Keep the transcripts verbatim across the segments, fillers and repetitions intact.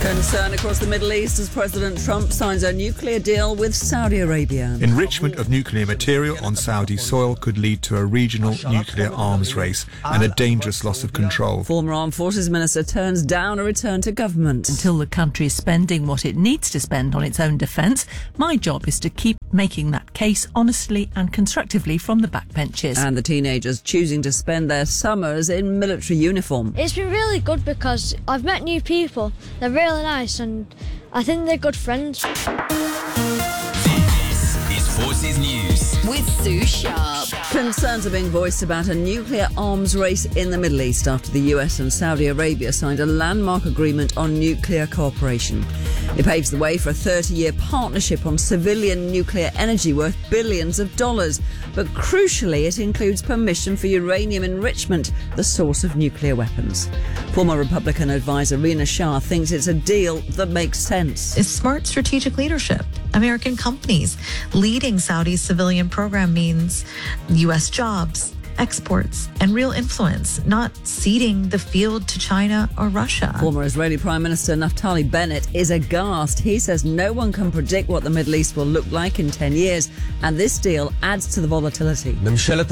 Concern across the Middle East as President Trump signs a nuclear deal with Saudi Arabia. Enrichment of nuclear material on Saudi soil could lead to a regional nuclear arms race and a dangerous loss of control. Former Armed Forces Minister turns down a return to government. Until the country is spending what it needs to spend on its own defence, my job is to keep making that case honestly and constructively from the backbenches. And the teenagers choosing to spend their summers in military uniform. It's been really good because I've met new people. They're really nice and I think they're good friends. This is Forces News with Sue Sharp. Concerns are being voiced about a nuclear arms race in the Middle East after the U S and Saudi Arabia signed a landmark agreement on nuclear cooperation. It paves the way for a thirty-year partnership on civilian nuclear energy worth billions of dollars. But crucially, it includes permission for uranium enrichment, the source of nuclear weapons. Former Republican advisor Rina Shah thinks it's a deal that makes sense. It's smart strategic leadership. American companies leading Saudi's civilian program means U S jobs, exports, and real influence, not ceding the field to China or Russia. Former Israeli Prime Minister Naftali Bennett is aghast. He says no one can predict what the Middle East will look like in ten years, and this deal adds to the volatility. The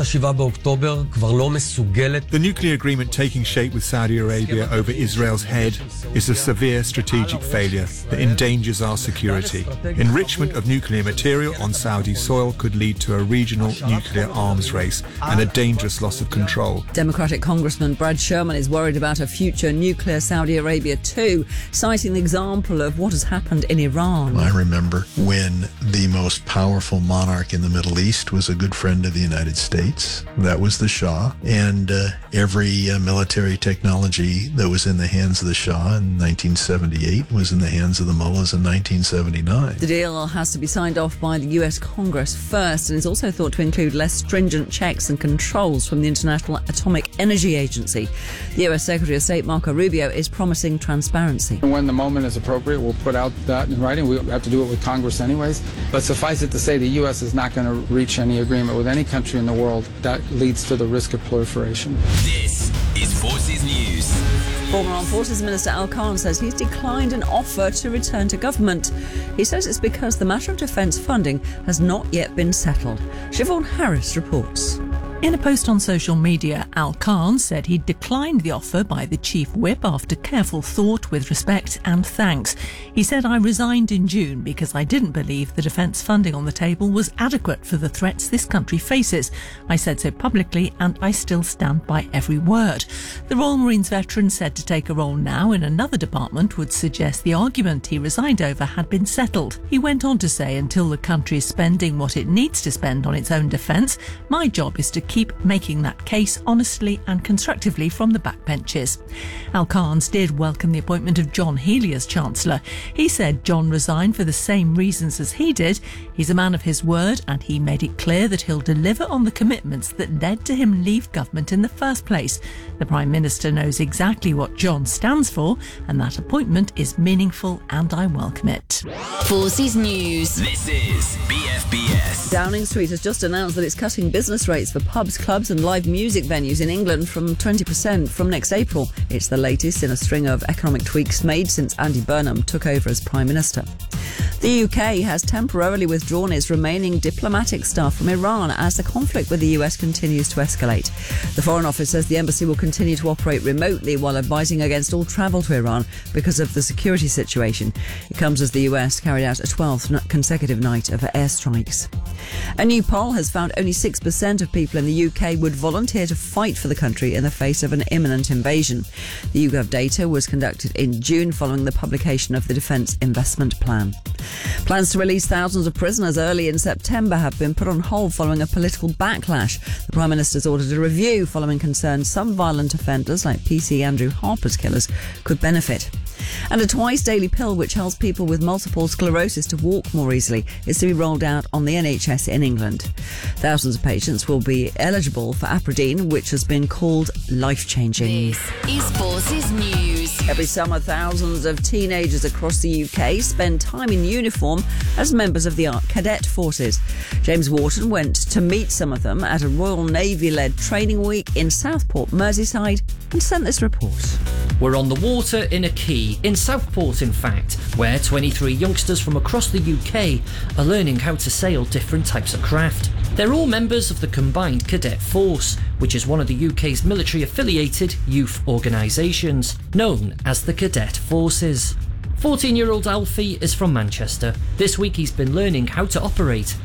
nuclear agreement taking shape with Saudi Arabia over Israel's head is a severe strategic failure that endangers our security. Enrichment of nuclear material on Saudi soil could lead to a regional nuclear arms race and a dangerous dangerous loss of control. Democratic Congressman Brad Sherman is worried about a future nuclear Saudi Arabia too, citing the example of what has happened in Iran. I remember when the most powerful monarch in the Middle East was a good friend of the United States. That was the Shah. And uh, every uh, military technology that was in the hands of the Shah in nineteen seventy-eight was in the hands of the mullahs in nineteen seventy-nine. The deal has to be signed off by the U S Congress first and is also thought to include less stringent checks and controls from the International Atomic Energy Agency. The U S Secretary of State Marco Rubio is promising transparency. When the moment is appropriate, we'll put out that in writing. We have to do it with Congress anyways. But suffice it to say, the U S is not going to reach any agreement with any country in the world that leads to the risk of proliferation. This is Forces News. Former Armed Forces Minister Al Khan says he's declined an offer to return to government. He says it's because the matter of defence funding has not yet been settled. Siobhan Harris reports. In a post on social media, Al Khan said he'd declined the offer by the Chief Whip after careful thought with respect and thanks. He said, I resigned in June because I didn't believe the defence funding on the table was adequate for the threats this country faces. I said so publicly and I still stand by every word. The Royal Marines veteran said to take a role now in another department would suggest the argument he resigned over had been settled. He went on to say, until the country is spending what it needs to spend on its own defence, my job is to keep making that case honestly and constructively from the backbenches. Al Khan's did welcome the appointment of John Healey as Chancellor. He said John resigned for the same reasons as he did. He's a man of his word and he made it clear that he'll deliver on the commitments that led to him leave government in the first place. The Prime Minister knows exactly what John stands for and that appointment is meaningful and I welcome it. Forces News. This is B F B S. Downing Street has just announced that it's cutting business rates for pubs, clubs and live music venues in England from twenty percent from next April. It's the latest in a string of economic tweaks made since Andy Burnham took over as Prime Minister. The U K has temporarily withdrawn its remaining diplomatic staff from Iran as the conflict with the U S continues to escalate. The Foreign Office says the embassy will continue to operate remotely while advising against all travel to Iran because of the security situation. It comes as the U S carried out a twelfth consecutive night of airstrikes. A new poll has found only six percent of people in the U K would volunteer to fight for the country in the face of an imminent invasion. The YouGov data was conducted in June following the publication of the Defence Investment Plan. Plans to release thousands of prisoners early in September have been put on hold following a political backlash. The Prime Minister's ordered a review following concerns some violent offenders like P C Andrew Harper's killers could benefit. And a twice-daily pill which helps people with multiple sclerosis to walk more easily is to be rolled out on the N H S in England. Thousands of patients will be eligible for Apradine, which has been called life-changing. This is Forces News. Every summer, thousands of teenagers across the U K spend time in uniform as members of the Army Cadet Forces. James Wharton went to meet some of them at a Royal Navy-led training week in Southport, Merseyside, and sent this report. We're on the water in a quay, in Southport in fact, where twenty-three youngsters from across the U K are learning how to sail different types of craft. They're all members of the Combined Cadet Force, which is one of the U K's military-affiliated youth organisations, known as the Cadet Forces. fourteen-year-old Alfie is from Manchester. This week he's been learning how to operate